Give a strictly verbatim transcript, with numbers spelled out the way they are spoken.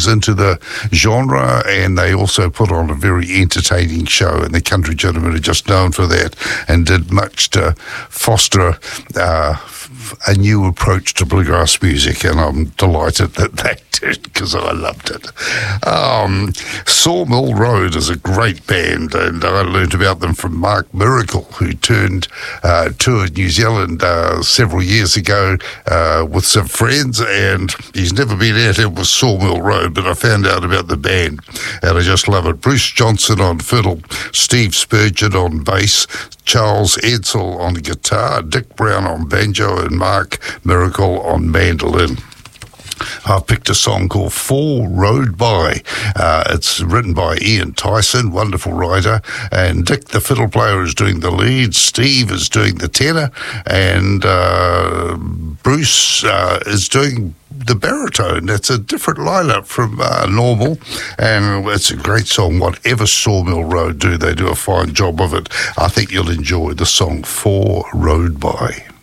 who's into the genre, and they also put on a very entertaining show, and the Country Gentlemen are just known for that and did much to foster uh, a new approach to bluegrass music, and I'm delighted that they did because I loved it. Um, Sawmill Road is a great band, and I learned about them from Mark Miracle, who turned uh, toured New Zealand uh, several years ago uh, with some friends, and he's never been out here with Sawmill Road, but I found out about the band, and I just love it. Bruce Johnson on fiddle, Steve Spurgeon on bass, Charles Edsel on guitar, Dick Brown on banjo, and Mark Miracle on mandolin. I've picked a song called Four Rode By. Uh, it's written by Ian Tyson, wonderful writer, and Dick, the fiddle player, is doing the lead, Steve is doing the tenor, and uh, Bruce uh, is doing the baritone. It's a different lineup from uh, normal, and it's a great song. Whatever Sawmill Road do, they do a fine job of it. I think you'll enjoy the song Four Rode By.